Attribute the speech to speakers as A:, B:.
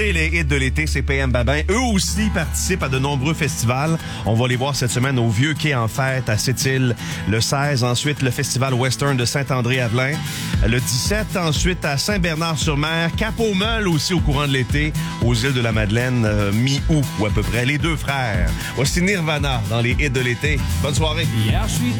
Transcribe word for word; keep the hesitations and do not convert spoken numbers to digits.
A: Et les hits de l'été, c'est P M Babin. Eux aussi participent à de nombreux festivals. On va les voir cette semaine au Vieux Quai en Fête à Sept-Îles le seize. Ensuite, le Festival Western de Saint-André-Avelin. Le dix-sept, ensuite à Saint-Bernard-sur-Mer. Cap-aux-Meules aussi au courant de l'été. Aux îles de la Madeleine, euh, mi-août ou à peu près. Les deux frères. Voici Nirvana dans les hits de l'été. Bonne soirée.
B: Hier, je suis